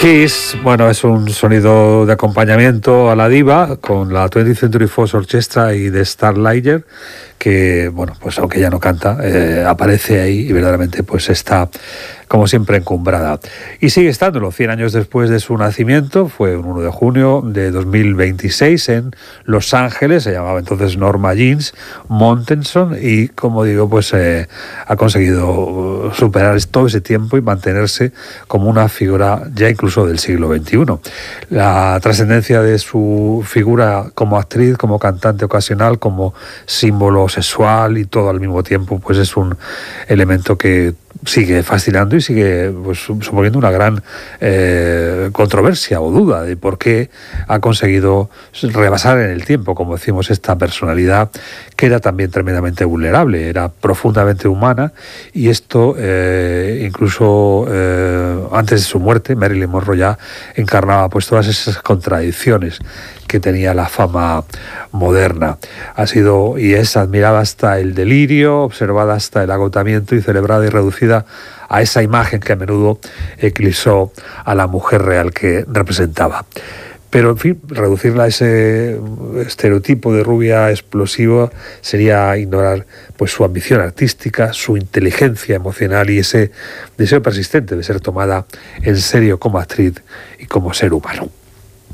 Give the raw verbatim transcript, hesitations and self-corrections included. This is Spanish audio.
Kiss, bueno, es un sonido de acompañamiento a la diva con la twentieth Century Fox Orchestra y The Starlighter, que, bueno, pues aunque ya no canta, eh, aparece ahí y verdaderamente pues está, como siempre, encumbrada. Y sigue estándolo, cien años después de su nacimiento, fue un uno de junio de dos mil veintiséis en Los Ángeles, se llamaba entonces Norma Jean Montenson, y como digo, pues eh, ha conseguido superar todo ese tiempo y mantenerse como una figura ya incluso del siglo veintiuno. La trascendencia de su figura como actriz, como cantante ocasional, como símbolo sexual y todo al mismo tiempo, pues es un elemento que sigue fascinando y sigue pues, suponiendo una gran eh, controversia o duda de por qué ha conseguido rebasar en el tiempo, como decimos, esta personalidad que era también tremendamente vulnerable, era profundamente humana, y esto eh, incluso eh, antes de su muerte, Marilyn Monroe ya encarnaba pues todas esas contradicciones que tenía la fama moderna. Ha sido y es admirada hasta el delirio, observada hasta el agotamiento y celebrada y reducida a esa imagen que a menudo eclipsó a la mujer real que representaba. Pero, en fin, reducirla a ese estereotipo de rubia explosiva sería ignorar pues su ambición artística, su inteligencia emocional y ese deseo persistente de ser tomada en serio como actriz y como ser humano.